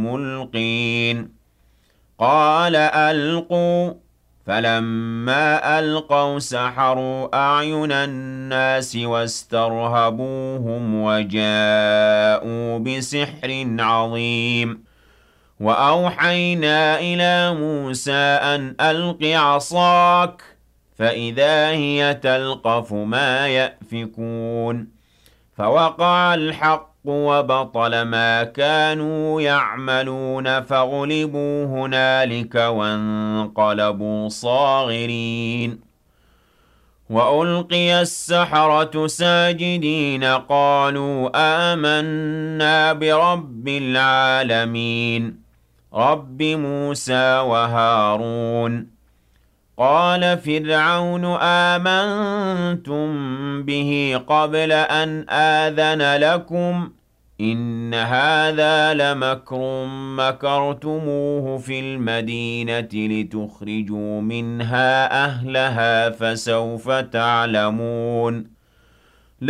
ملقين قال ألقوا فلما ألقوا سحروا أعين الناس واسترهبوهم وجاءوا بسحر عظيم وأوحينا إلى موسى أن ألق عصاك فإذا هي تلقف ما يأفكون فوقع الحق وبطل ما كانوا يعملون فغلبوا هنالك وانقلبوا صاغرين وألقي السحرة ساجدين قالوا آمنا برب العالمين رب موسى وهارون قال فرعون آمنتم به قبل أن آذن لكم إن هذا لمكر مكرتموه في المدينة لتخرجوا منها أهلها فسوف تعلمون